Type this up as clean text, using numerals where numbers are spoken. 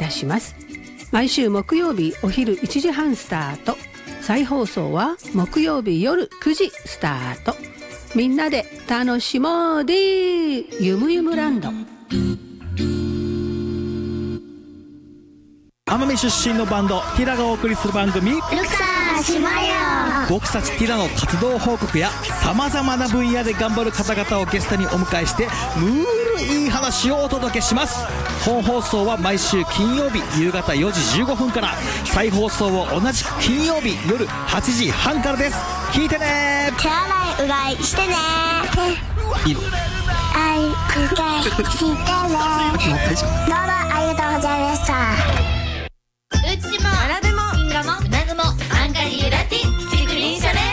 たします。毎週木曜日お昼1時半スタート、再放送は木曜日夜9時スタート。みんなで楽しもうでゆむゆむランド。 奄美出身のバンドティラがお送りする番組ルクサしまよ。 僕たちティラの活動報告やさまざまな分野で頑張る方々をゲストにお迎えしてムールいい話をお届けします。本放送は毎週金曜日夕方4時15分から、再放送は同じく金曜日夜8時半からです。聞いてね。 手洗いうがいしてね。 いる愛うがいしてね。どうもありがとうございました。